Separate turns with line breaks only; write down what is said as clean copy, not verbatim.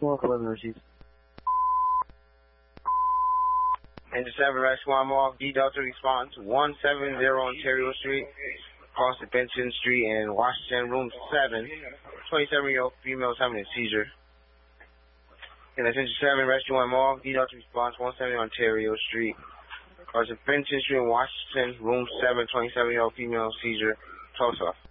11 received.
Engine 7, rescue 1 off. D Delta response 170 Ontario Street, across the Benson Street in Washington, room 7. 27-year-old female is having a seizure. And that's Engine 7, rescue 1 off. D Delta response 170 Ontario Street, across the Benson Street in Washington, room 7. 27-year-old female seizure. 12 off.